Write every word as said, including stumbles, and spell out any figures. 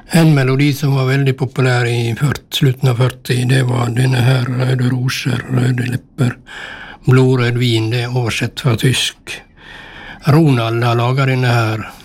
En melodi som var veldig populær i slutten av førti, det var denne her Røde roser, røde lepper, blodrød vin, det er oversett fra tysk. Ronald har laget denne her.